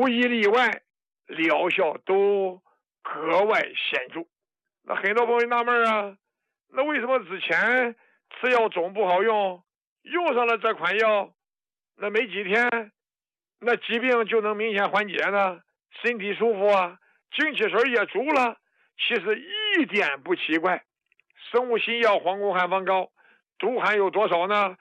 无一例外疗效都格外显著。那很多朋友纳闷啊，那为什么之前吃药总不好用，用上了这款药，那没几天那疾病就能明显缓解呢？身体舒服啊，精气神也足了，其实一点不奇怪。生物新药皇宫汉方膏独含有多少呢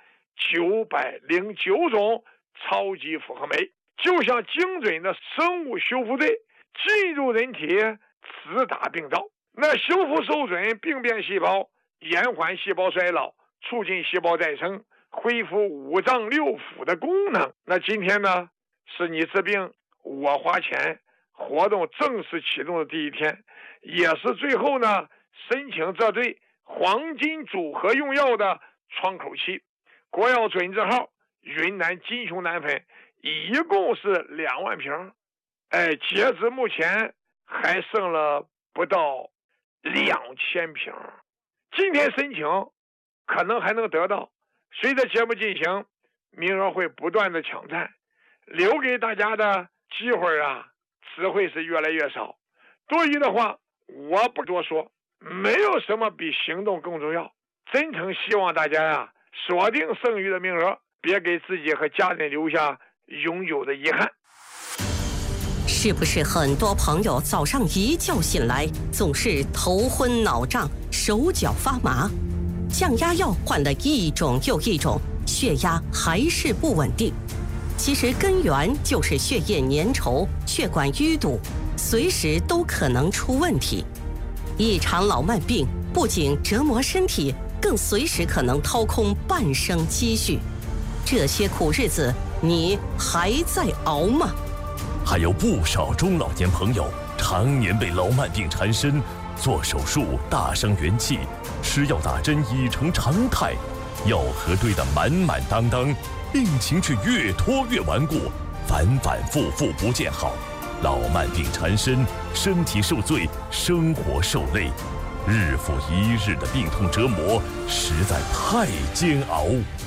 ？909种超级复合酶，就像精准的生物修复队进入人体，直达病灶。那修复受准病变细胞，延缓细胞衰老，促进细胞再生，恢复五脏六腑的功能。那今天呢，是你治病我花钱活动正式启动的第一天，也是最后呢申请这对黄金组合用药的窗口期。国药准字号云南金熊胆粉一共是2万瓶，截至目前还剩了不到2000瓶。今天申请可能还能得到，随着节目进行，名额会不断的抢占，留给大家的机会啊只会是越来越少。多余的话我不多说，没有什么比行动更重要。真诚希望大家啊锁定剩余的名额，别给自己和家人留下永久的遗憾。 是不是很多朋友早上一觉醒来总是头昏脑胀、手脚发麻？降压药换了一种又一种，血压还是不稳定。其实根源就是血液粘稠、血管淤堵，随时都可能出问题。一场老慢病不仅折磨身体，更随时可能掏空半生积蓄。这些苦日子，你还在熬吗？ 还有不少中老年朋友常年被老慢病缠身，做手术大伤元气，吃药打针已成常态，药盒堆得满满当当，病情却越拖越顽固，反反复复不见好。老慢病缠身，身体受罪，生活受累，日复一日的病痛折磨实在太煎熬。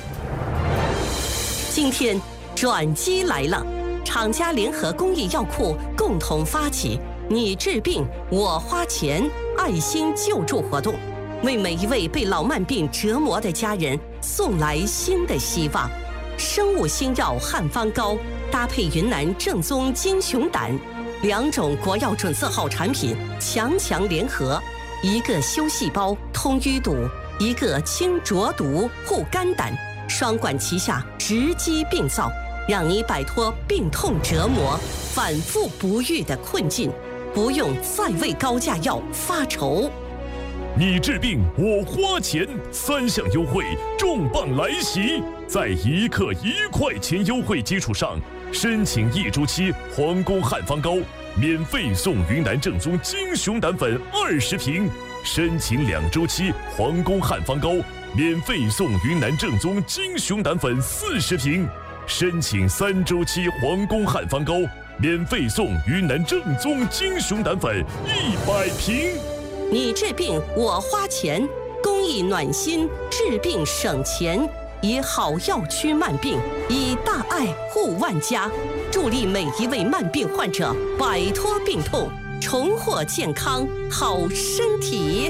今天转机来了，厂家联合公益药库共同发起你治病我花钱爱心救助活动，为每一位被老慢病折磨的家人送来新的希望。生物新药汉方膏搭配云南正宗金熊胆，2种国药准字号产品强联合，一个修细胞通淤堵，一个清浊毒护肝胆，双管齐下，直击病灶，让你摆脱病痛折磨、反复不愈的困境，不用再为高价药发愁。 你治病我花钱，3项优惠重磅来袭，在1克1块钱优惠基础上，申请1周期皇宫汉方膏免费送云南正宗金熊胆粉20瓶，申请2周期皇宫汉方膏免费送云南正宗金熊胆粉40瓶，申请3周期皇宫汉方膏免费送云南正宗金熊胆粉100瓶。 你治病我花钱，公益暖心，治病省钱，以好药驱慢病，以大爱护万家，助力每一位慢病患者摆脱病痛，重获健康好身体。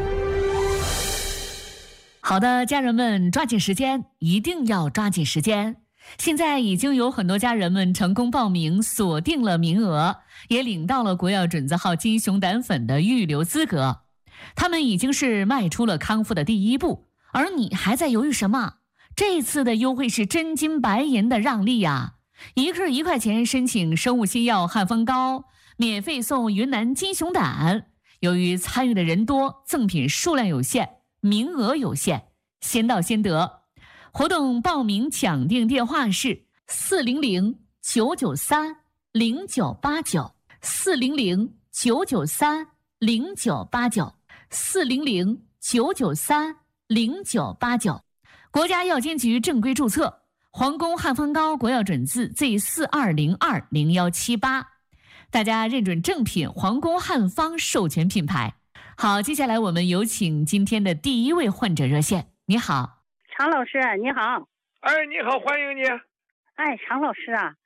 好的，家人们，抓紧时间，一定要抓紧时间。现在已经有很多家人们成功报名，锁定了名额，也领到了国药准字号金熊胆粉的预留资格。他们已经是迈出了康复的第一步，而你还在犹豫什么？这次的优惠是真金白银的让利啊！1克1块钱申请生物新药汉方膏，免费送云南金熊胆。由于参与的人多，赠品数量有限，名额有限，先到先得。活动报名抢订电话是400-993-0989 400-993-0989 400-993-0989。国家药监局正规注册，皇宫汉方膏国药准字 Z42020178，大家认准正品，皇宫汉方授权品牌。好，接下来我们有请今天的第一位患者热线。你好， 常老师你好。 你好，欢迎你。 常老师啊，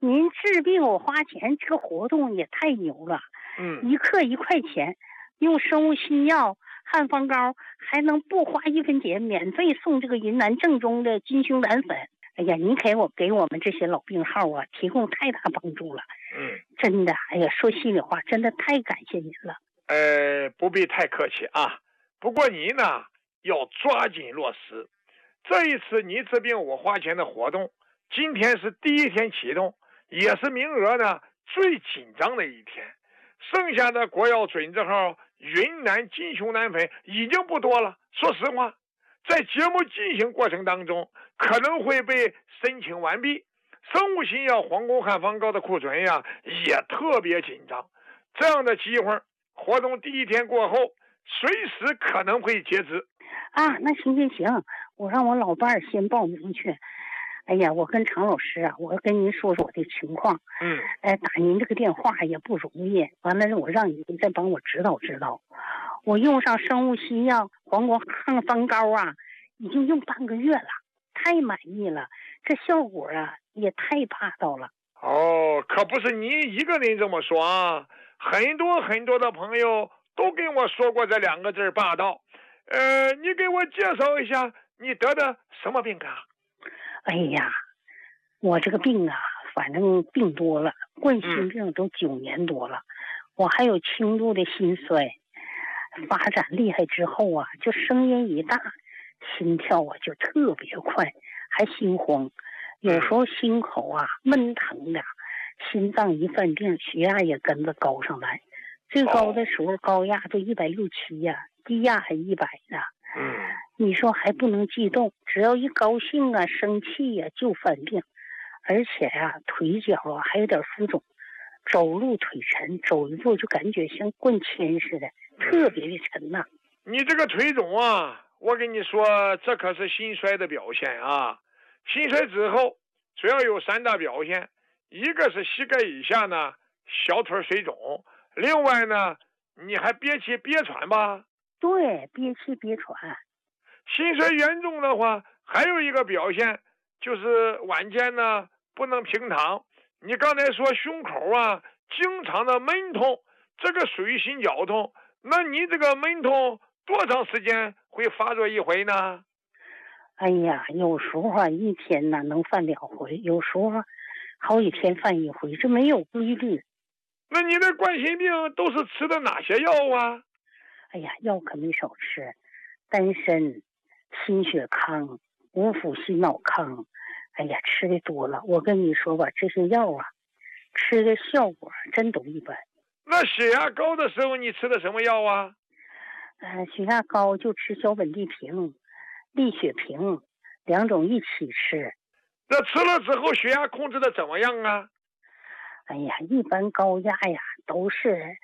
您治病我花钱，这个活动也太牛了。一克1块钱，用生物新药汉方膏，还能不花1分钱，免费送这个云南正宗的金胸胆粉。哎呀，您给我们这些老病号啊提供太大帮助了。真的，哎呀，说心里话，真的太感谢您了。 不必太客气啊。不过你呢，要抓紧落实。这一次你治病我花钱的活动，今天是第1天启动，也是名额呢最紧张的一天。剩下的国药准字号云南金胸胆粉已经不多了。说实话，在节目进行过程当中，可能会被申请完毕。生物新药皇宫汉方膏的库存呀，也特别紧张。这样的机会，活动第1天过后，随时可能会截止。 啊，那行，我让我老伴儿先报名去。哎呀，我跟常老师啊，我跟您说说我的情况。打您这个电话也不容易，完了我让你再帮我指导指导。我用上生物新药皇宫汉方膏啊，已经用半个月了，太满意了，这效果啊也太霸道了。 可不是你一个人这么说啊，很多的朋友都跟我说过这2个字霸道。你给我介绍一下你得的什么病啊？ 哎呀，我这个病啊，反正病多了，冠心病都9年多了。我还有轻度的心衰，发展厉害之后啊，就声音一大，心跳啊就特别快，还心慌，有时候心口啊闷疼的，心脏一犯病，血压也跟着高上来，最高的时候高压都160、7呀，低压还100呢。你说还不能激动，只要一高兴啊生气呀就犯病，而且啊腿脚啊还有点浮肿，走路腿沉，走一步就感觉像灌铅似的，特别的沉呐。 你这个腿肿啊，我跟你说，这可是心衰的表现啊。心衰之后主要有3大表现，一个是膝盖以下呢小腿水肿，另外呢你还憋气憋喘吧？ 对，憋气憋喘。 心衰严重的话，还有一个表现就是晚间呢不能平躺。你刚才说胸口啊经常的闷痛，这个属于心绞痛。那你这个闷痛多长时间会发作一回呢？ 哎呀，有时候啊1天呢能犯2回，有时候好几天犯1回，这没有规律。 那你的冠心病都是吃的哪些药啊？ 哎呀，药可没少吃，丹参、心血康、五腑心脑康，哎呀，吃的多了。我跟你说吧，这些药啊，吃的效果真都一般。 那血压高的时候你吃的什么药啊？ 血压高就吃小本地平、利血平2种一起吃。 那吃了之后血压控制的怎么样啊？ 哎呀，一般高压呀都是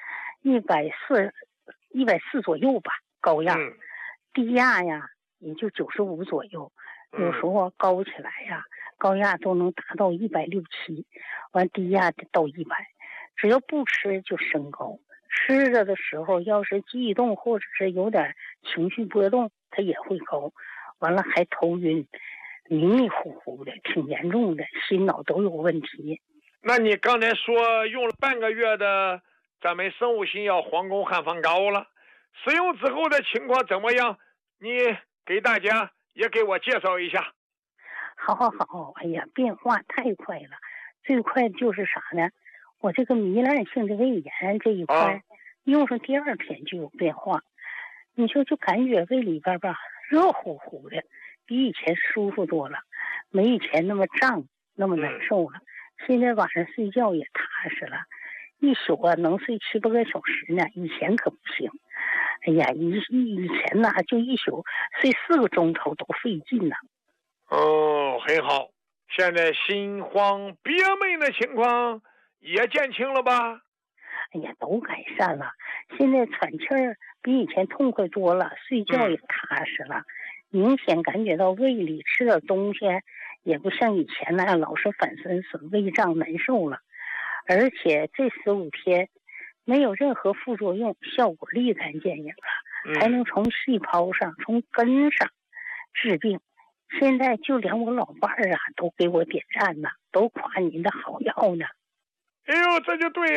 140左右吧，高压。低压呀也就95左右，有时候高起来呀，高压都能达到160、7，完低压到100，只要不吃就升高。吃着的时候要是激动或者是有点情绪波动，它也会高，完了还头晕，迷迷糊糊的，挺严重的，心脑都有问题。 那你刚才说用了半个月的咱们生物新药皇宫汉方膏了，使用之后的情况怎么样？你给大家也给我介绍一下。 好，哎呀，变化太快了，最快的就是啥呢？我这个糜烂性的胃炎这一块，用上第2天就有变化。你说就感觉胃里边吧热乎乎的，比以前舒服多了，没以前那么胀那么难受了。现在晚上睡觉也踏实了，一宿啊能睡7、8个小时呢，以前可不行。哎呀，以前呢就一宿睡4个钟头都费劲呢。 很好，现在心慌憋闷的情况也减轻了吧？ 哎呀，都改善了，现在喘气儿比以前痛快多了，睡觉也踏实了，明显感觉到胃里吃点东西也不像以前那样老是反酸酸、胃胀难受了，而且这15天没有任何副作用，效果立竿见影了，还能从细胞上、从根上治病。现在就连我老伴儿啊都给我点赞呢。 都夸您的好药呢。 哎呦，这就对